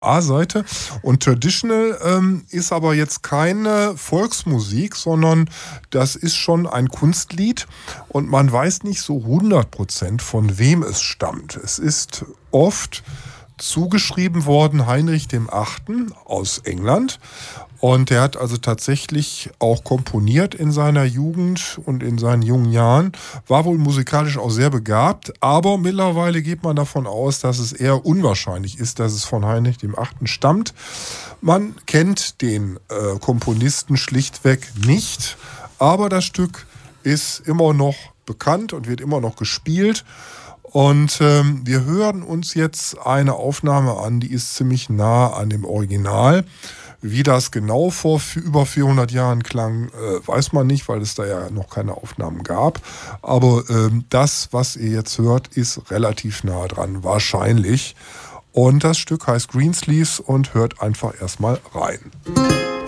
A-Seite. Und Traditional ist aber jetzt keine Volksmusik, sondern das ist schon ein Kunstlied und man weiß nicht so 100% von wem es stammt. Es ist oft zugeschrieben worden Heinrich dem Achten aus England. Und der hat also tatsächlich auch komponiert in seiner Jugend und in seinen jungen Jahren, war wohl musikalisch auch sehr begabt, aber mittlerweile geht man davon aus, dass es eher unwahrscheinlich ist, dass es von Heinrich dem Achten stammt. Man kennt den Komponisten schlichtweg nicht, aber das Stück ist immer noch bekannt und wird immer noch gespielt. Und wir hören uns jetzt eine Aufnahme an, die ist ziemlich nah an dem Original. Wie das genau vor über 400 Jahren klang, weiß man nicht, weil es da ja noch keine Aufnahmen gab. Aber das, was ihr jetzt hört, ist relativ nah dran, wahrscheinlich. Und das Stück heißt Greensleeves und hört einfach erstmal rein.